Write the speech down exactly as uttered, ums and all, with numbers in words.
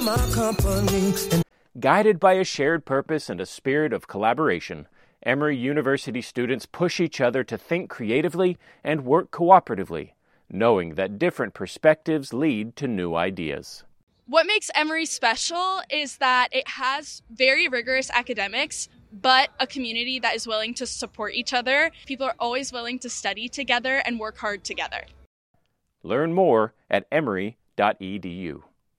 My company. Guided by a shared purpose and a spirit of collaboration, Emory University students push each other to think creatively and work cooperatively, knowing that different perspectives lead to new ideas. What makes Emory special is that it has very rigorous academics, but a community that is willing to support each other. People are always willing to study together and work hard together. Learn more at emory dot e d u.